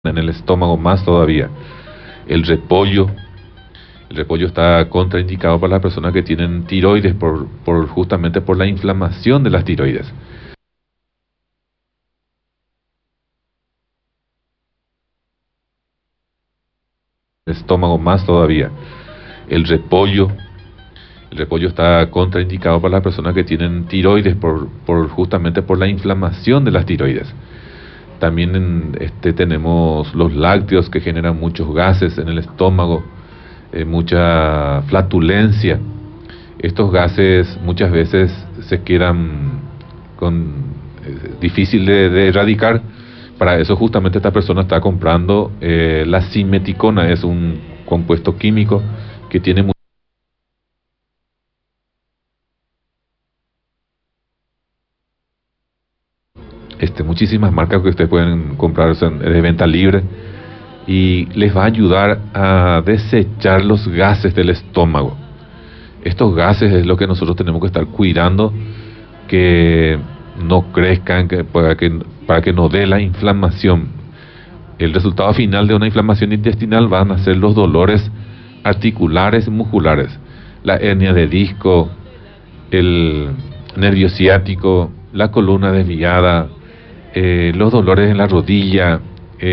en el estómago más todavía. El repollo, el repollo está contraindicado para las personas que tienen tiroides justamente por la inflamación de las tiroides. El estómago más todavía. El repollo está contraindicado para las personas que tienen tiroides justamente por la inflamación de las tiroides. También tenemos los lácteos que generan muchos gases en el estómago, mucha flatulencia. Estos gases muchas veces se quedan difícil de erradicar. Para eso justamente esta persona está comprando la simeticona, es un compuesto químico que tiene muchísimas marcas que ustedes pueden comprar de venta libre y les va a ayudar a desechar los gases del estómago. Estos gases es lo que nosotros tenemos que estar cuidando, que no crezcan, para que no dé la inflamación. El resultado final de una inflamación intestinal van a ser los dolores articulares y musculares, la hernia de disco, el nervio ciático, la columna desviada, los dolores en la rodilla,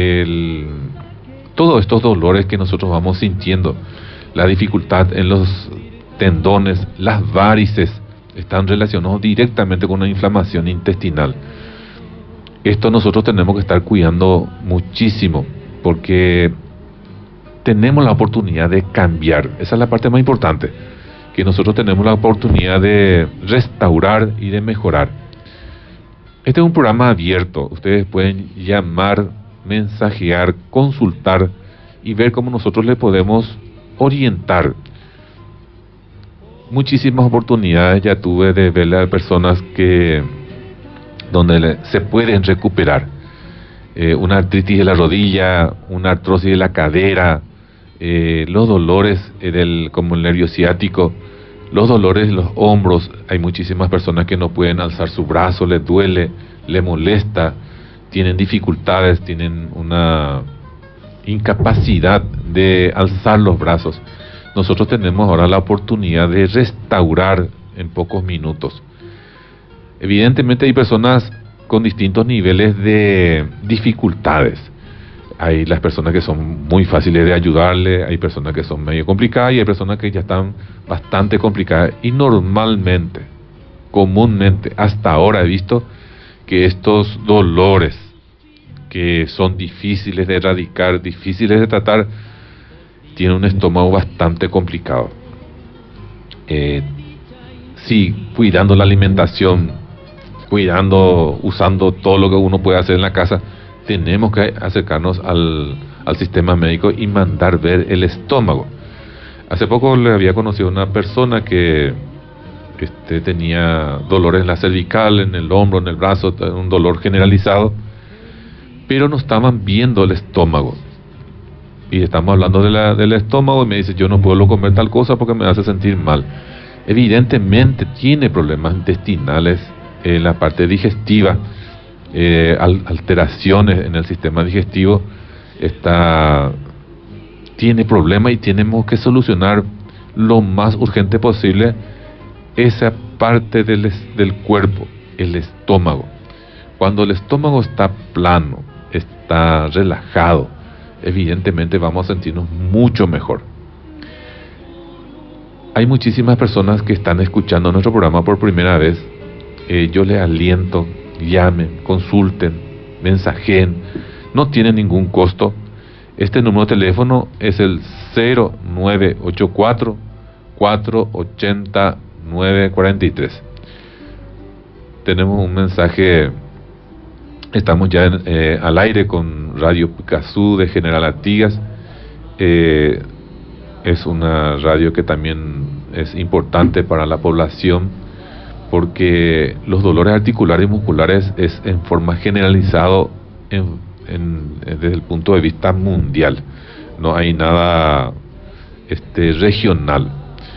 todos estos dolores que nosotros vamos sintiendo, la dificultad en los tendones, las varices, están relacionados directamente con una inflamación intestinal. Esto nosotros tenemos que estar cuidando muchísimo, porque tenemos la oportunidad de cambiar. Esa es la parte más importante, que nosotros tenemos la oportunidad de restaurar y de mejorar. Este es un programa abierto, ustedes pueden llamar, mensajear, consultar y ver cómo nosotros le podemos orientar. Muchísimas oportunidades ya tuve de ver a personas donde se pueden recuperar. Una artritis de la rodilla, una artrosis de la cadera, los dolores como el nervio ciático, los dolores en los hombros. Hay muchísimas personas que no pueden alzar su brazo, les duele, les molesta, tienen dificultades, tienen una incapacidad de alzar los brazos. Nosotros tenemos ahora la oportunidad de restaurar en pocos minutos. Evidentemente hay personas con distintos niveles de dificultades. Hay las personas que son muy fáciles de ayudarle, hay personas que son medio complicadas y hay personas que ya están bastante complicadas. Y normalmente, comúnmente, hasta ahora he visto que estos dolores que son difíciles de erradicar, difíciles de tratar, tienen un estómago bastante complicado. Sí, cuidando la alimentación, usando todo lo que uno puede hacer en la casa, tenemos que acercarnos al sistema médico y mandar ver el estómago. Hace poco le había conocido a una persona que tenía dolores en la cervical, en el hombro, en el brazo, un dolor generalizado, pero no estaban viendo el estómago. Y estamos hablando del estómago y me dice, yo no puedo comer tal cosa porque me hace sentir mal. Evidentemente tiene problemas intestinales en la parte digestiva, alteraciones en el sistema digestivo, tiene problemas y tenemos que solucionar lo más urgente posible esa parte del cuerpo, el estómago. Cuando el estómago está plano, está relajado, evidentemente vamos a sentirnos mucho mejor. Hay muchísimas personas que están escuchando nuestro programa por primera vez. Yo les aliento, llamen, consulten, mensajeen, no tiene ningún costo. Este número de teléfono es el 0984 480 943. Tenemos un mensaje. Estamos ya al aire con Radio Picazú de General Artigas. Es una radio que también es importante para la población, porque los dolores articulares y musculares es en forma generalizado desde el punto de vista mundial. No hay nada regional.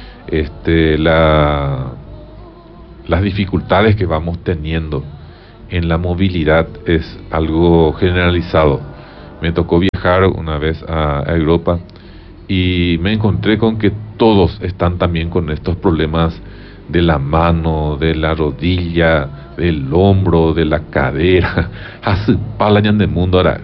Las dificultades que vamos teniendo en la movilidad es algo generalizado. Me tocó viajar una vez a Europa y me encontré con que todos están también con estos problemas de la mano, de la rodilla, del hombro, de la cadera, hace palañan del mundo ahora.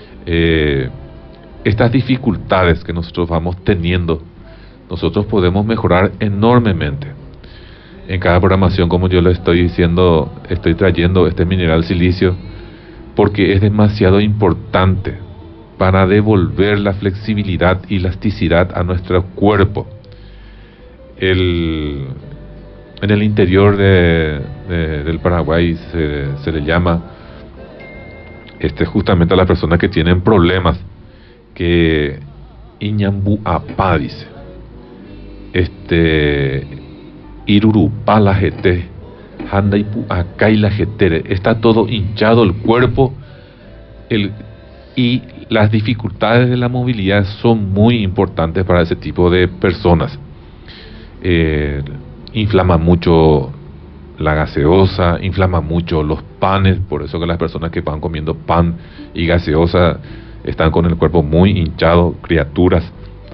Estas dificultades que nosotros vamos teniendo, nosotros podemos mejorar enormemente. En cada programación, como yo lo estoy diciendo, estoy trayendo este mineral silicio porque es demasiado importante para devolver la flexibilidad y elasticidad a nuestro cuerpo. En el interior del Paraguay se le llama justamente a las personas que tienen problemas, que Iñambuapá dice, Irurupá la GT, Handaipu Acay la GT, está todo hinchado el cuerpo, y las dificultades de la movilidad son muy importantes para ese tipo de personas. Inflama mucho la gaseosa, inflama mucho los panes, por eso que las personas que van comiendo pan y gaseosa están con el cuerpo muy hinchado, criaturas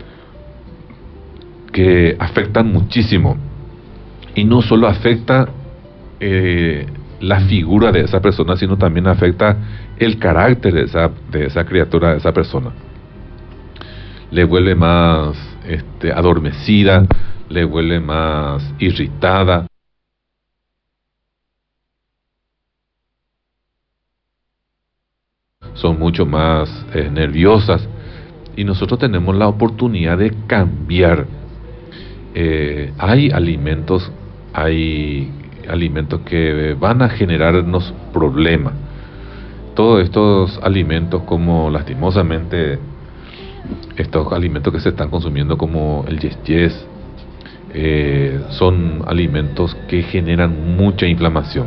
que afectan muchísimo. Y no solo afecta la figura de esa persona, sino también afecta el carácter de esa criatura, de esa persona. Le vuelve más adormecida, le vuelve más irritada. Son mucho más nerviosas, y nosotros tenemos la oportunidad de cambiar. Hay alimentos que van a generarnos problemas. Todos estos alimentos, como lastimosamente estos alimentos que se están consumiendo, como el yes, son alimentos que generan mucha inflamación.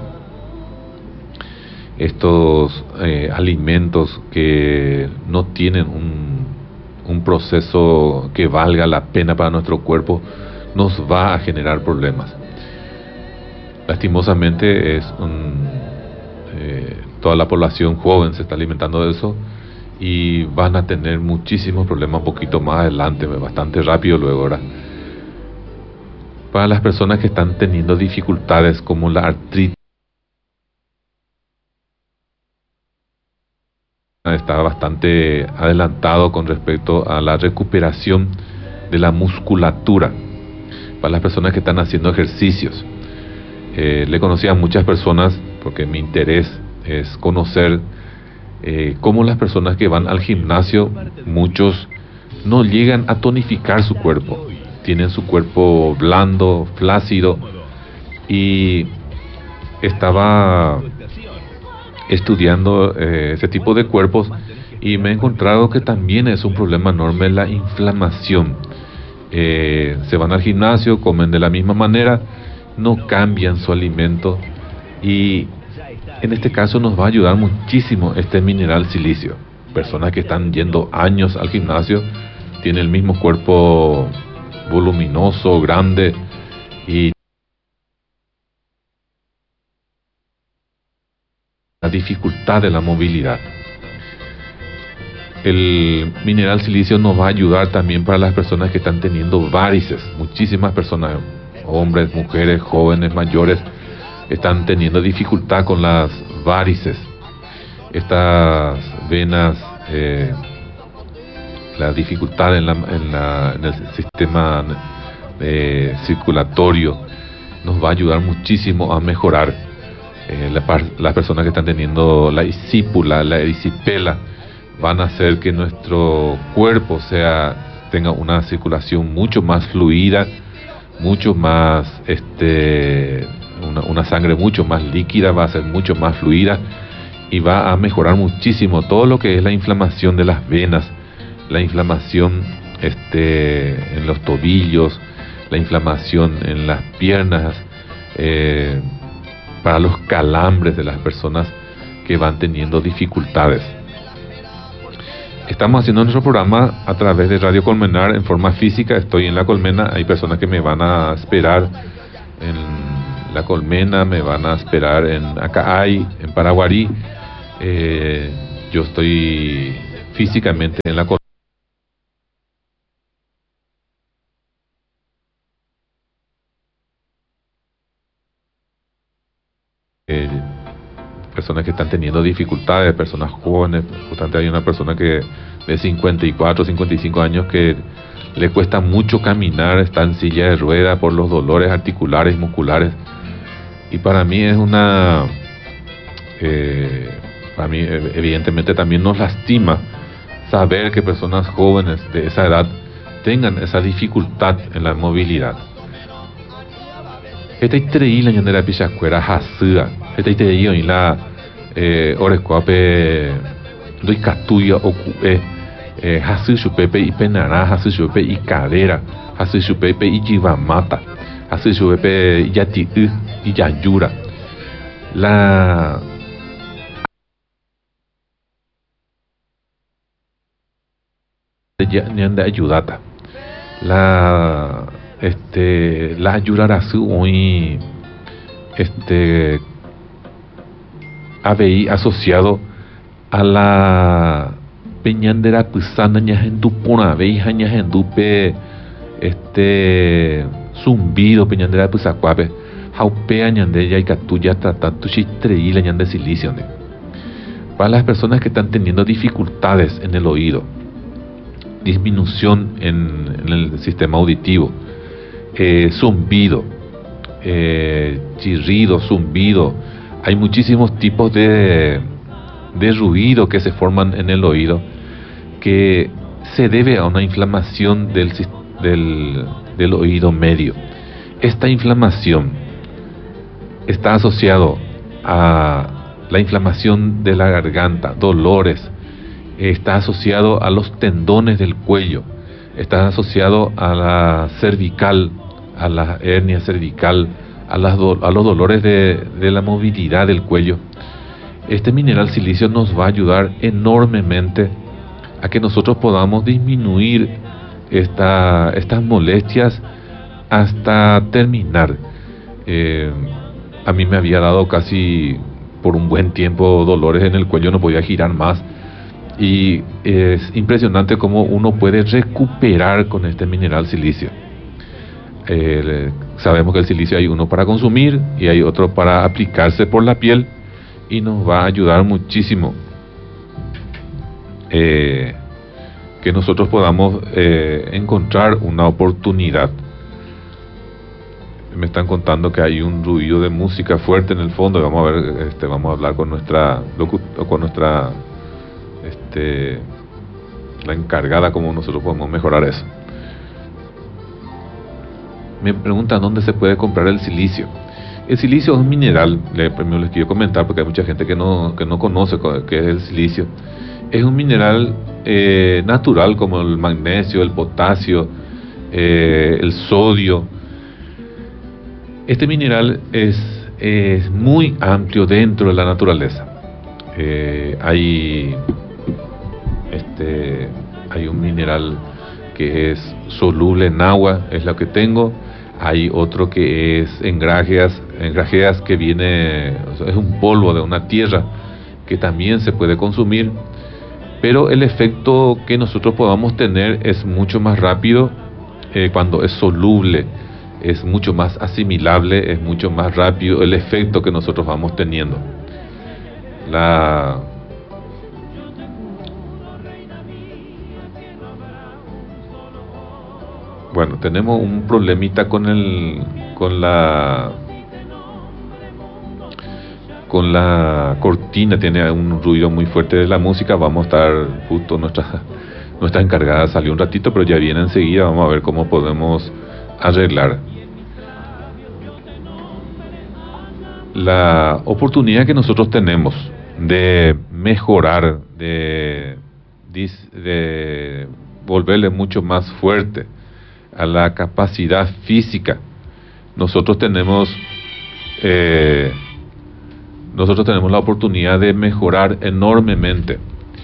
Estos alimentos que no tienen un proceso que valga la pena para nuestro cuerpo, nos va a generar problemas. Lastimosamente toda la población joven se está alimentando de eso, y van a tener muchísimos problemas un poquito más adelante, bastante rápido luego, ¿verdad? Para las personas que están teniendo dificultades como la artritis, está bastante adelantado con respecto a la recuperación de la musculatura. Para las personas que están haciendo ejercicios, le conocí a muchas personas, porque mi interés es conocer cómo las personas que van al gimnasio, muchos no llegan a tonificar su cuerpo, tienen su cuerpo blando, flácido, y estaba estudiando ese tipo de cuerpos, y me he encontrado que también es un problema enorme la inflamación. Se van al gimnasio, comen de la misma manera, no cambian su alimento, y en este caso nos va a ayudar muchísimo este mineral silicio. Personas que están yendo años al gimnasio tienen el mismo cuerpo voluminoso, grande, y la dificultad de la movilidad. El mineral silicio nos va a ayudar también para las personas que están teniendo varices. Muchísimas personas, hombres, mujeres, jóvenes, mayores, están teniendo dificultad con las varices. Estas venas, la dificultad en el sistema circulatorio, nos va a ayudar muchísimo a mejorar. Las personas que están teniendo la isípula, la erisipela, van a hacer que nuestro cuerpo tenga una circulación mucho más fluida, mucho más una sangre mucho más líquida, va a ser mucho más fluida, y va a mejorar muchísimo todo lo que es la inflamación de las venas, la inflamación en los tobillos, la inflamación en las piernas, para los calambres de las personas que van teniendo dificultades. Estamos haciendo nuestro programa a través de Radio Colmenar en forma física. Estoy en La Colmena, hay personas que me van a esperar en La Colmena, me van a esperar en Acaay, en Paraguarí. Yo estoy físicamente en la personas que están teniendo dificultades, personas jóvenes. Justamente hay una persona que de 54, 55 años que le cuesta mucho caminar, está en silla de rueda por los dolores articulares y musculares. Y para mí es para mí evidentemente también nos lastima saber que personas jóvenes de esa edad tengan esa dificultad en la movilidad. Esta itreí la ñandera pichacuera hasida, esta itreí hoy la orescuape doy catuya ocue hasu chupepe y penará, hasu chupepe y cadera, hasu chupepe y yivamata, hasu chupepe y yati y yayura. La ñanda ayudata. La ayudarasu hoy ABI asociado a la peñandera pisana ñahendupona veija ñahendupe zumbido peñandera pisacuape jaupea ñande yaicatuya tratatu chitreí la ñande silicio. Para las personas que están teniendo dificultades en el oído, disminución en el sistema auditivo, zumbido, chirrido, zumbido. Hay muchísimos tipos de ruido que se forman en el oído que se debe a una inflamación del oído medio. Esta inflamación está asociado a la inflamación de la garganta, dolores, está asociado a los tendones del cuello, está asociado a la cervical, a la hernia cervical, a los dolores de la movilidad del cuello. Este mineral silicio nos va a ayudar enormemente a que nosotros podamos disminuir estas molestias hasta terminar. A mí me había dado casi por un buen tiempo dolores en el cuello, no podía girar más. Y es impresionante cómo uno puede recuperar con este mineral silicio. Sabemos que el silicio hay uno para consumir y hay otro para aplicarse por la piel, y nos va a ayudar muchísimo que nosotros podamos encontrar una oportunidad. Me están contando que hay un ruido de música fuerte en el fondo, y vamos a ver, vamos a hablar con nuestra la encargada, cómo nosotros podemos mejorar eso. Me preguntan dónde se puede comprar el silicio. El silicio es un mineral, primero les quiero comentar porque hay mucha gente que no conoce qué es el silicio. Es un mineral natural como el magnesio, el potasio, el sodio. Este mineral es muy amplio dentro de la naturaleza. Hay un mineral que es soluble en agua, es lo que tengo. Hay otro que es en grajeas que viene, o sea, es un polvo de una tierra que también se puede consumir, pero el efecto que nosotros podamos tener es mucho más rápido cuando es soluble, es mucho más asimilable, es mucho más rápido el efecto que nosotros vamos teniendo. Bueno, tenemos un problemita con la cortina, tiene un ruido muy fuerte de la música. Vamos a estar justo, nuestra encargada salió un ratito, pero ya viene enseguida. Vamos a ver cómo podemos arreglar. La oportunidad que nosotros tenemos de mejorar, de volverle mucho más fuerte a la capacidad física, nosotros tenemos la oportunidad de mejorar enormemente.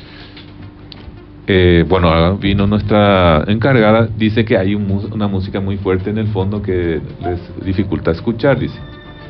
Bueno, ahora vino nuestra encargada, dice que hay una música muy fuerte en el fondo que les dificulta escuchar, dice.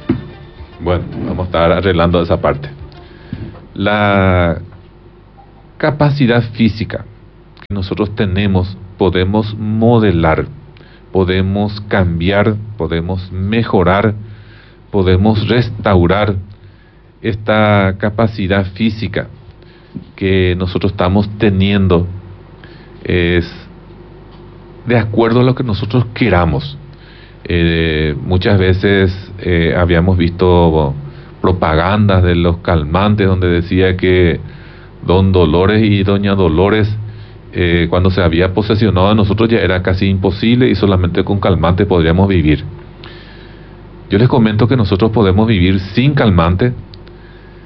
Bueno, vamos a estar arreglando esa parte. capacidad física que nosotros tenemos, podemos modelar, podemos cambiar, podemos mejorar, podemos restaurar esta capacidad física que nosotros estamos teniendo, es de acuerdo a lo que nosotros queramos. Muchas veces habíamos visto propagandas de los calmantes donde decía que don Dolores y doña Dolores, cuando se había posesionado de nosotros ya era casi imposible y solamente con calmante podríamos vivir. Yo les comento que nosotros podemos vivir sin calmante,